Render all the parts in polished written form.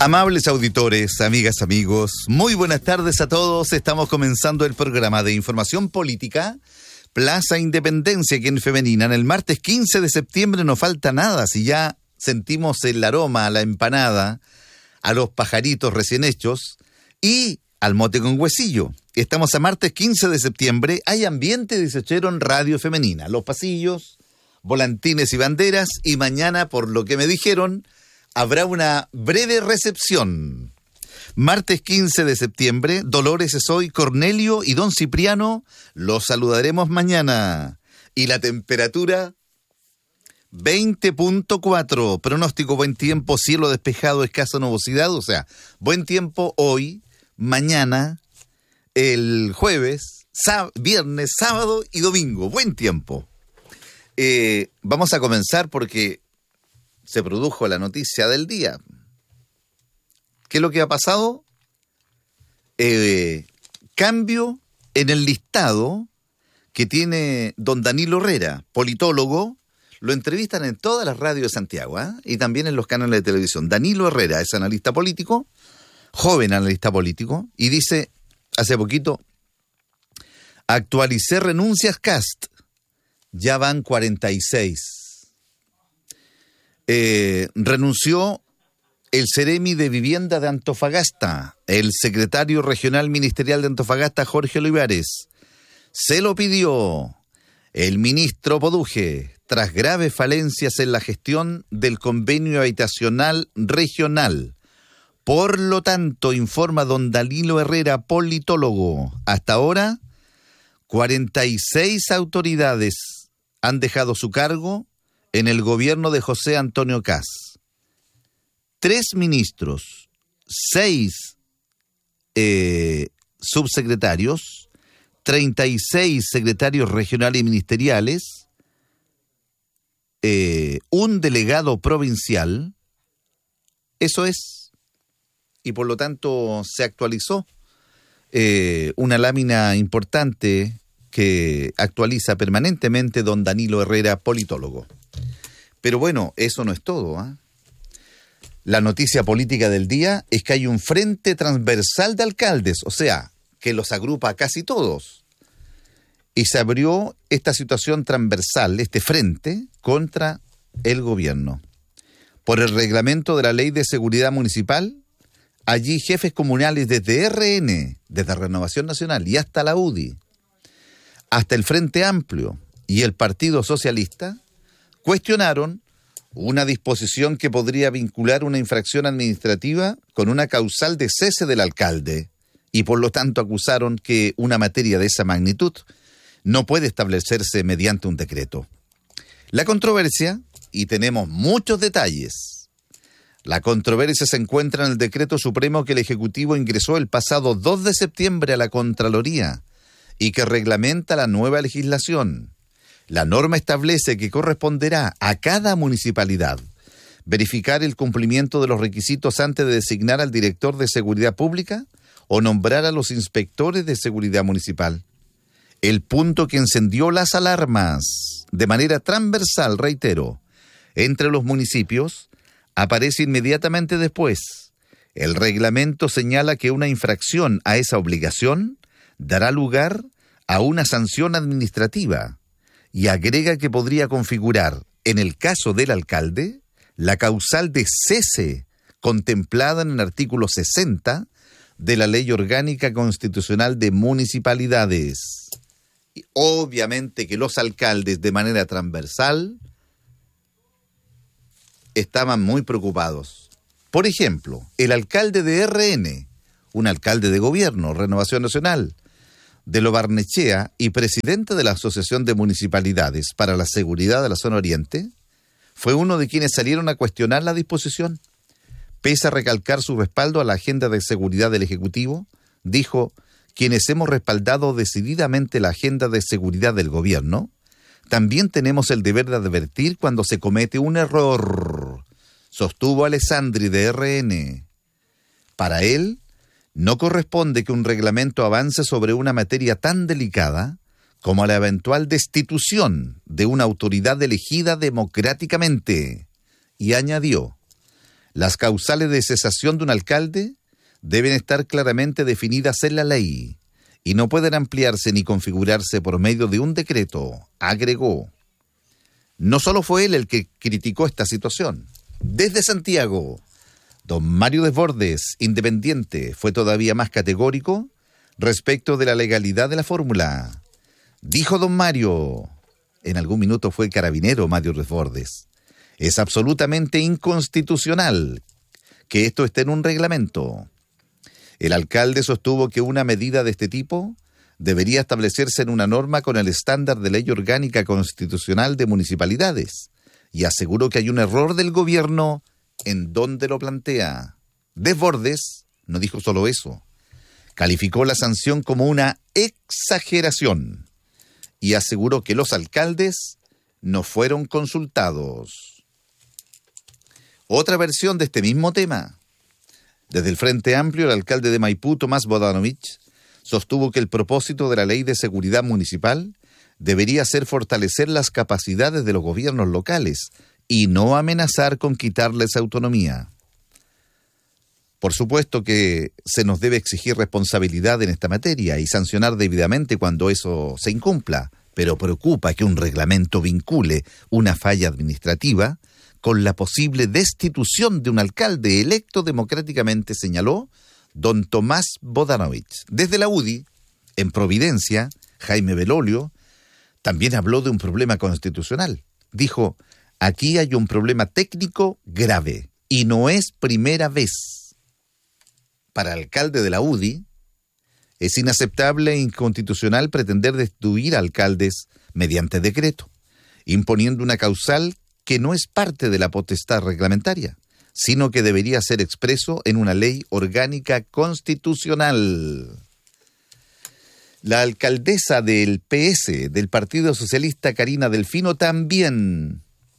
Amables auditores, amigas, amigos, muy buenas tardes a todos. Estamos comenzando el programa de información política Plaza Independencia aquí en Femenina. En el martes 15 de septiembre no falta nada, si ya sentimos el aroma a la empanada, a los pajaritos recién hechos y al mote con huesillo. Estamos a martes 15 de septiembre, hay ambiente dieciochero en Radio Femenina. Los pasillos, volantines y banderas, y mañana, por lo que me dijeron, habrá una breve recepción. Martes 15 de septiembre, Dolores es hoy, Cornelio y don Cipriano los saludaremos mañana. Y la temperatura, 20.4. Pronóstico buen tiempo, cielo despejado, escasa nubosidad. O sea, buen tiempo hoy, mañana, el jueves, viernes, sábado y domingo. Buen tiempo. Vamos a comenzar porque se produjo la noticia del día. ¿Qué es lo que ha pasado? Cambio en el listado que tiene don Danilo Herrera, politólogo. Lo entrevistan en todas las radios de Santiago, y también en los canales de televisión. Danilo Herrera es analista político, joven analista político, y dice hace poquito: actualicé renuncias Kast, ya van 46. Renunció el Seremi de Vivienda de Antofagasta, el secretario regional ministerial de Antofagasta, Jorge Olivares. Se lo pidió el ministro Poduje, tras graves falencias en la gestión del convenio habitacional regional. Por lo tanto, informa don Danilo Herrera, politólogo, hasta ahora 46 autoridades han dejado su cargo en el gobierno de José Antonio Kast. 3 ministros, 6 subsecretarios, 36 secretarios regionales y ministeriales, un delegado provincial. Eso es. Y por lo tanto se actualizó una lámina importante que actualiza permanentemente don Danilo Herrera, politólogo. Pero bueno, eso no es todo, La noticia política del día es que hay un frente transversal de alcaldes, o sea, que los agrupa a casi todos. Y se abrió esta situación transversal, este frente, contra el gobierno. Por el reglamento de la Ley de Seguridad Municipal, allí jefes comunales desde RN, desde Renovación Nacional y hasta la UDI, hasta el Frente Amplio y el Partido Socialista, cuestionaron una disposición que podría vincular una infracción administrativa con una causal de cese del alcalde, y por lo tanto acusaron que una materia de esa magnitud no puede establecerse mediante un decreto. La controversia, y tenemos muchos detalles, la controversia se encuentra en el decreto supremo que el Ejecutivo ingresó el pasado 2 de septiembre a la Contraloría y que reglamenta la nueva legislación. La norma establece que corresponderá a cada municipalidad verificar el cumplimiento de los requisitos antes de designar al director de seguridad pública o nombrar a los inspectores de seguridad municipal. El punto que encendió las alarmas de manera transversal, reitero, entre los municipios, aparece inmediatamente después. El reglamento señala que una infracción a esa obligación dará lugar a una sanción administrativa y agrega que podría configurar, en el caso del alcalde, la causal de cese contemplada en el artículo 60 de la Ley Orgánica Constitucional de Municipalidades. Y obviamente que los alcaldes, de manera transversal, estaban muy preocupados. Por ejemplo, el alcalde de RN, un alcalde de gobierno, Renovación Nacional, de Lo Barnechea y presidente de la Asociación de Municipalidades para la Seguridad de la Zona Oriente, fue uno de quienes salieron a cuestionar la disposición. Pese a recalcar su respaldo a la agenda de seguridad del Ejecutivo, dijo: quienes hemos respaldado decididamente la agenda de seguridad del gobierno, también tenemos el deber de advertir cuando se comete un error, sostuvo Alessandri de RN. Para él, no corresponde que un reglamento avance sobre una materia tan delicada como la eventual destitución de una autoridad elegida democráticamente. Y añadió: Las causales de cesación de un alcalde deben estar claramente definidas en la ley y no pueden ampliarse ni configurarse por medio de un decreto, agregó. No solo fue él el que criticó esta situación. Desde Santiago, don Mario Desbordes, independiente, fue todavía más categórico respecto de la legalidad de la fórmula. Dijo don Mario, en algún minuto fue carabinero Mario Desbordes, es absolutamente inconstitucional que esto esté en un reglamento. El alcalde sostuvo que una medida de este tipo debería establecerse en una norma con el estándar de ley orgánica constitucional de municipalidades y aseguró que hay un error del gobierno en donde lo plantea. Desbordes no dijo solo eso, calificó la sanción como una exageración y aseguró que los alcaldes no fueron consultados. Otra versión de este mismo tema. Desde el Frente Amplio, el alcalde de Maipú, Tomás Bodanovich, sostuvo que el propósito de la Ley de Seguridad Municipal debería ser fortalecer las capacidades de los gobiernos locales y no amenazar con quitarles autonomía. Por supuesto que se nos debe exigir responsabilidad en esta materia y sancionar debidamente cuando eso se incumpla, pero preocupa que un reglamento vincule una falla administrativa con la posible destitución de un alcalde electo democráticamente, señaló don Tomás Bodanovich. Desde la UDI, en Providencia, Jaime Belolio también habló de un problema constitucional. Dijo, aquí hay un problema técnico grave y no es primera vez. Para el alcalde de la UDI, es inaceptable e inconstitucional pretender destituir a alcaldes mediante decreto, imponiendo una causal que no es parte de la potestad reglamentaria, sino que debería ser expreso en una ley orgánica constitucional. La alcaldesa del PS, del Partido Socialista, Karina Delfino, también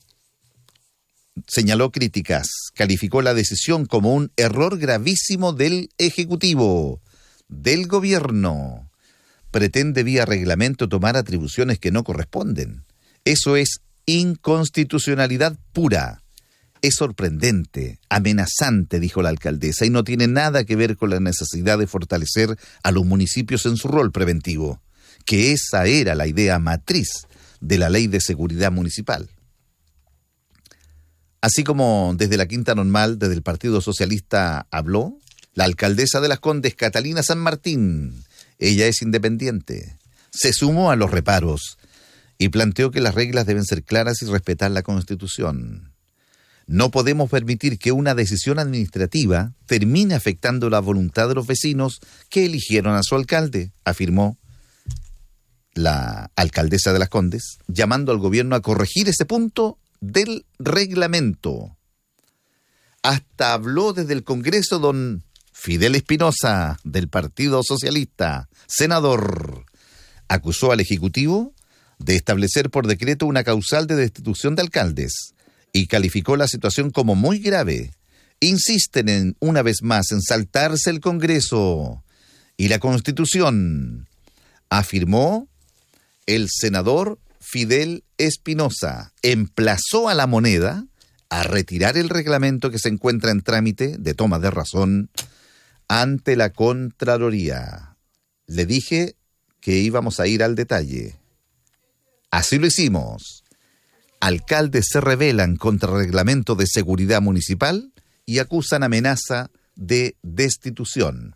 señaló críticas, calificó la decisión como un error gravísimo del Ejecutivo, del Gobierno. Pretende vía reglamento tomar atribuciones que no corresponden. Eso es inconstitucionalidad pura. Es sorprendente, amenazante, dijo la alcaldesa, y no tiene nada que ver con la necesidad de fortalecer a los municipios en su rol preventivo, que esa era la idea matriz de la Ley de Seguridad Municipal. Así como desde la Quinta Normal, desde el Partido Socialista habló, la alcaldesa de Las Condes, Catalina San Martín, ella es independiente, se sumó a los reparos y planteó que las reglas deben ser claras y respetar la Constitución. No podemos permitir que una decisión administrativa termine afectando la voluntad de los vecinos que eligieron a su alcalde, afirmó la alcaldesa de Las Condes, llamando al gobierno a corregir ese punto del reglamento. Hasta habló desde el Congreso don Fidel Espinosa, del Partido Socialista, senador. Acusó al Ejecutivo de establecer por decreto una causal de destitución de alcaldes y calificó la situación como muy grave. Insisten una vez más en saltarse el Congreso y la Constitución, afirmó el senador Fidel Espinosa. Emplazó a La Moneda a retirar el reglamento que se encuentra en trámite de toma de razón ante la Contraloría. Le dije que íbamos a ir al detalle. Así lo hicimos. Alcaldes se rebelan contra el reglamento de seguridad municipal y acusan amenaza de destitución.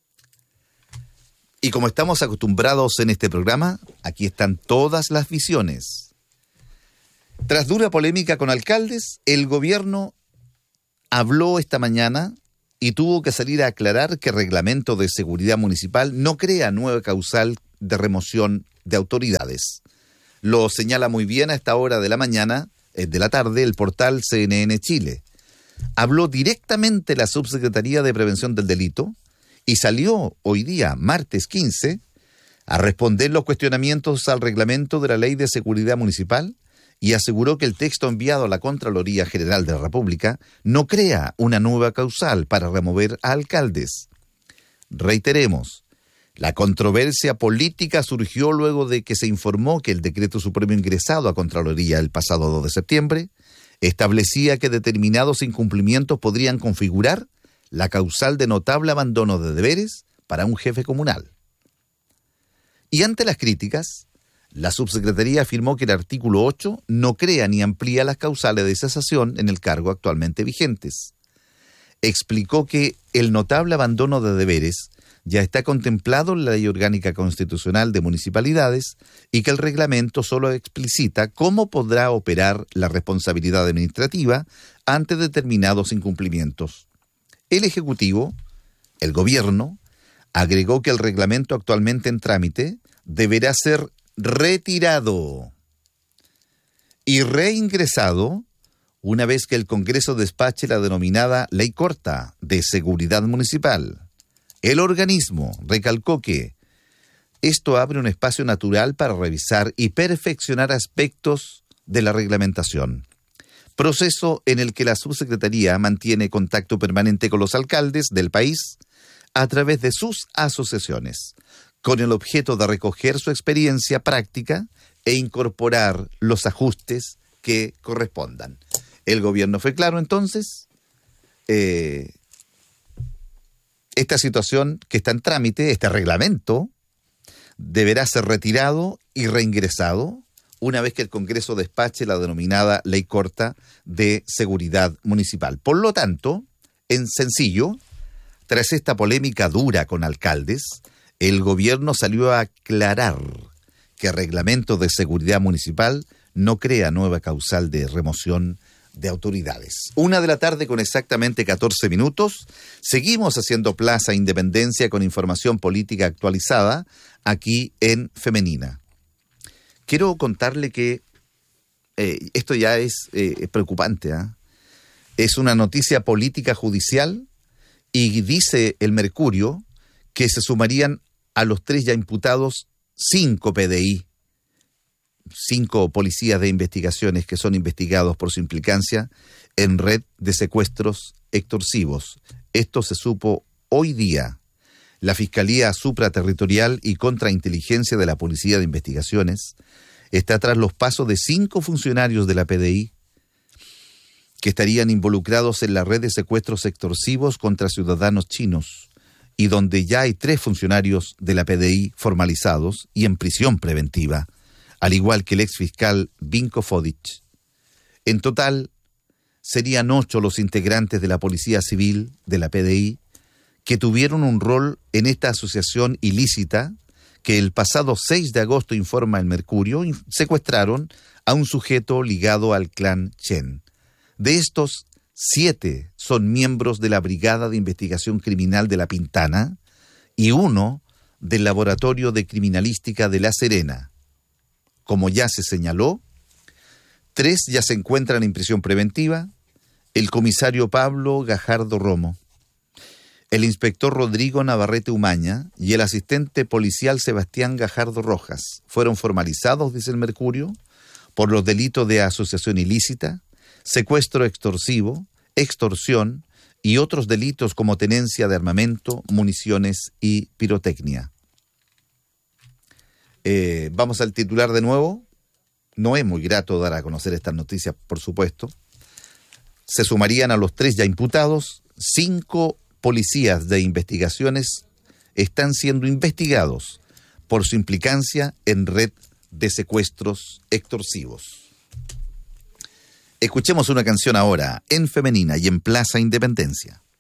Y como estamos acostumbrados en este programa, aquí están todas las visiones. Tras dura polémica con alcaldes, el gobierno habló esta mañana y tuvo que salir a aclarar que el reglamento de seguridad municipal no crea nueva causal de remoción de autoridades. Lo señala muy bien a esta hora de la mañana, de la tarde, el portal CNN Chile. Habló directamente la Subsecretaría de Prevención del Delito y salió hoy día, martes 15, a responder los cuestionamientos al reglamento de la Ley de Seguridad Municipal y aseguró que el texto enviado a la Contraloría General de la República no crea una nueva causal para remover a alcaldes. Reiteremos, la controversia política surgió luego de que se informó que el decreto supremo ingresado a Contraloría el pasado 2 de septiembre establecía que determinados incumplimientos podrían configurar la causal de notable abandono de deberes para un jefe comunal. Y ante las críticas, la subsecretaría afirmó que el artículo 8 no crea ni amplía las causales de cesación en el cargo actualmente vigentes. Explicó que el notable abandono de deberes ya está contemplado en la Ley Orgánica Constitucional de Municipalidades y que el reglamento solo explicita cómo podrá operar la responsabilidad administrativa ante determinados incumplimientos. El Ejecutivo, el Gobierno, agregó que el reglamento actualmente en trámite deberá ser retirado y reingresado una vez que el Congreso despache la denominada Ley Corta de Seguridad Municipal. El organismo recalcó que esto abre un espacio natural para revisar y perfeccionar aspectos de la reglamentación, proceso en el que la subsecretaría mantiene contacto permanente con los alcaldes del país a través de sus asociaciones, con el objeto de recoger su experiencia práctica e incorporar los ajustes que correspondan. El gobierno fue claro entonces. Esta situación que está en trámite, este reglamento, deberá ser retirado y reingresado una vez que el Congreso despache la denominada Ley Corta de Seguridad Municipal. Por lo tanto, en sencillo, tras esta polémica dura con alcaldes, el gobierno salió a aclarar que el reglamento de seguridad municipal no crea nueva causal de remoción de autoridades. 1:00 p.m. con exactamente 14 minutos. Seguimos haciendo Plaza Independencia con información política actualizada aquí en Femenina. Quiero contarle que esto ya es preocupante, ¿eh? Es una noticia política judicial y dice el Mercurio que se sumarían a los 3 ya imputados 5 PDI, 5 policías de investigaciones que son investigados por su implicancia en red de secuestros extorsivos. Esto se supo hoy día. La Fiscalía Supraterritorial y Contrainteligencia de la Policía de Investigaciones está tras los pasos de 5 funcionarios de la PDI que estarían involucrados en la red de secuestros extorsivos contra ciudadanos chinos y donde ya hay 3 funcionarios de la PDI formalizados y en prisión preventiva, al igual que el exfiscal Vinko Fodic. En total, serían 8 los integrantes de la Policía Civil de la PDI que tuvieron un rol en esta asociación ilícita que el pasado 6 de agosto, informa el Mercurio, secuestraron a un sujeto ligado al clan Chen. De estos, 7 son miembros de la Brigada de Investigación Criminal de La Pintana y 1 del Laboratorio de Criminalística de La Serena. Como ya se señaló, 3 ya se encuentran en prisión preventiva: el comisario Pablo Gajardo Romo, el inspector Rodrigo Navarrete Umaña y el asistente policial Sebastián Gajardo Rojas. Fueron formalizados, dice el Mercurio, por los delitos de asociación ilícita, secuestro extorsivo, extorsión y otros delitos como tenencia de armamento, municiones y pirotecnia. Vamos al titular de nuevo. No es muy grato dar a conocer estas noticias, por supuesto. Se sumarían a los 3 ya imputados. 5 policías de investigaciones están siendo investigados por su implicancia en red de secuestros extorsivos. Escuchemos una canción ahora en Femenina y en Plaza Independencia.